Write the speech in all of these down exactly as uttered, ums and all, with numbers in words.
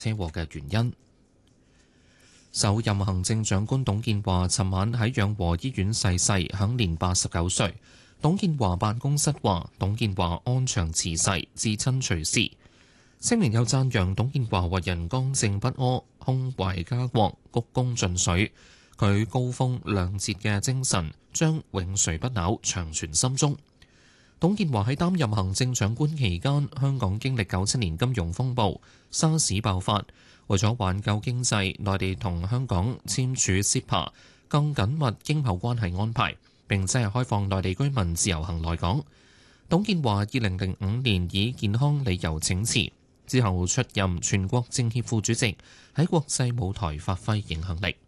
車禍嘅原因。首任行政長官董建華尋晚喺養和醫院逝世，享年八十九歲。董建華辦公室話：董建華安詳辭世，至親隨侍。聲明又讚揚董建華為人剛正不阿、胸懷家國、鞠躬盡瘁。佢高風亮節嘅精神將永垂不朽，長存心中。董建華喺擔任行政長官期間，香港經歷九七年金融風暴、沙士爆發，為咗挽救經濟，內地同香港簽署 C E P A 更緊密經貿關係安排，並且係開放內地居民自由行來港。董建華二零零五年以健康理由請辭，之後出任全國政協副主席，喺國際舞台發揮影響力。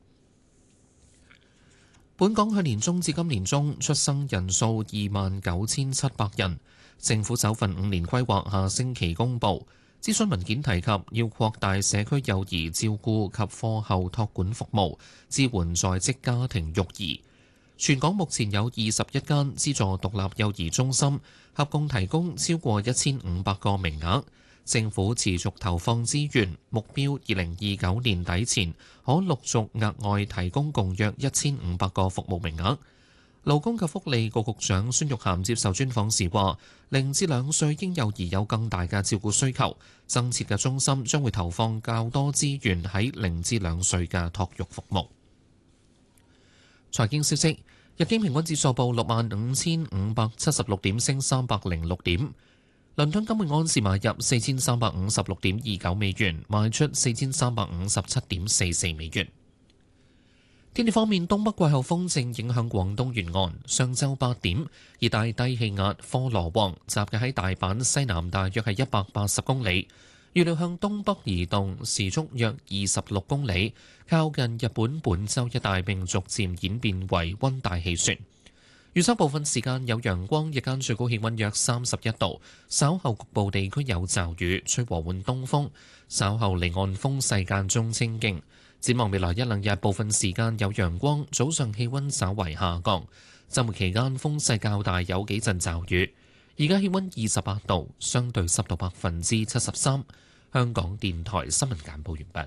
本港去年中至今年中出生人數二萬九千七百人，政府首份五年規劃下星期公布。諮詢文件提及要擴大社區幼兒照顧及課後託管服務，支援在職家庭育兒。全港目前有二十一間資助獨立幼兒中心，合共提供超過一千五百個名額。政府持續投放資源，目標二零二九年底前可陸續額外提供共約一千五百個服務名額。勞工及福利局局長孫玉菡接受專訪時話：零至兩歲嬰幼兒有更大嘅照顧需求，增設嘅中心將會投放較多資源喺零至兩歲嘅托育服務。財經消息：日經平均指數報六萬五千五百七十六點，升三百零六點。倫敦金每盎司買入四千三百五十六點二九美元，賣出四千三百五十七點四四美元。天氣方面，東北季候風正影響廣東沿岸。上晝八點，熱帶低氣壓科羅旺集結喺大阪西南，大約係一百八十公里，預料向東北移動，時速約二十六公里，靠近日本本州一帶，並逐漸演變為溫帶氣旋。預測部分時間有陽光，日間最高氣溫約三十一度，稍後局部地區有驟雨，吹和緩東風，稍後離岸風勢間中清勁。展望未來一兩日，部分時間有陽光，早上氣溫稍為下降。週末期間風勢較大，有幾陣驟雨。而家氣溫二十八度，相對濕度百分之七十三。香港電台新聞簡報完畢。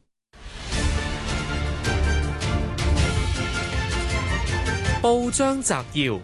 報章摘要，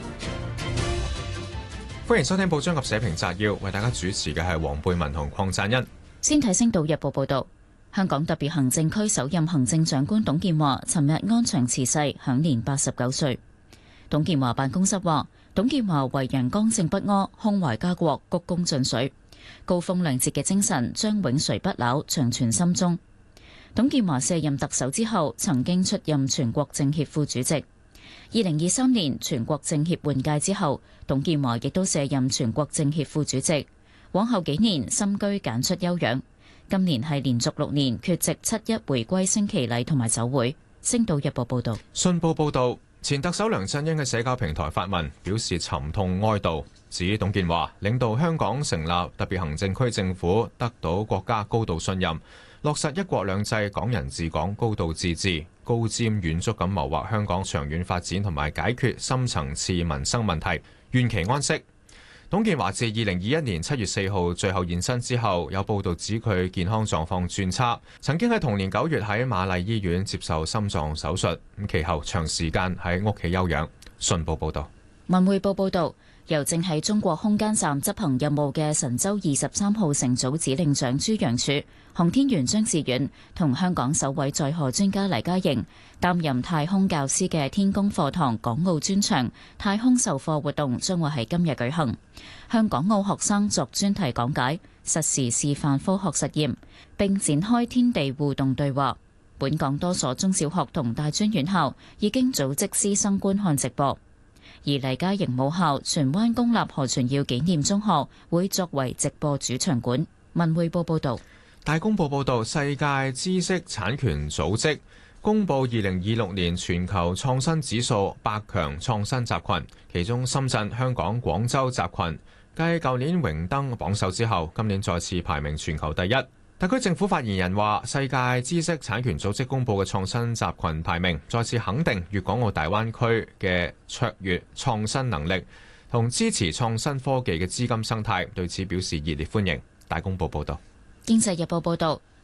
歡迎收聽報章及社評摘要，為大家主持嘅係黃貝文同鄺贊恩。 先睇《星島日報》報道，香港特別行政區首任行政長官董建華尋日安詳辭世，享年八十九歲。董建華辦公室話，董建華為人剛正不阿，胸懷家國，鞠躬盡瘁，高風亮節嘅精神將永垂不朽，長存心中。董建華卸任特首之後，曾經出任全國政協副主席。二零二三年全國政協換屆之後，董建華亦都卸任全國政協副主席。往後幾年深居簡出休養。今年係連續六年缺席七一回歸升旗禮同埋酒會。星島日報報道。 信報報道，前特首梁振英喺社交平台發文表示沉痛哀悼，指董建華領導香港成立特別行政區政府，得到國家高度信任，落實一國兩制、港人治港、高度自治，高瞻遠矚咁謀劃香港長遠發展同埋解決深層次民生問題，願其安息。董建華自二零二一年七月四號最後現身之後，有報道指佢健康狀況轉差，曾經喺同年九月喺瑪麗醫院接受心臟手術，咁其後長時間喺屋企休養。信報報道。 文匯報報道，由正喺中國空間站執行任務嘅神舟二十三號乘組指令長朱楊柱、航天員張志遠同香港首位載荷專家黎嘉瑩擔任太空教師嘅天宮課堂港澳專場太空授課活動將會喺今日舉行，向港澳學生作專題講解、實時示範科學實驗，並展開天地互動對話。本港多所中小學同大專院校已經組織師生觀看直播。而黎嘉瑩母校荃灣公立何傳耀紀念中學會作為直播主場館。文匯報報道。 大公報報道，世界知識產權組織公布二零二六年全球創新指數百強創新集群，其中深圳、香港、廣州集群繼舊年榮登榜首之後，今年再次排名全球第一。特區政府發言人話，世界知識產權組織公布嘅創新集群排名，再次肯定粵港澳大灣區嘅卓越創新能力同支持創新科技嘅資金生態，對此表示熱烈歡迎。大公報報道。 經濟日報報道，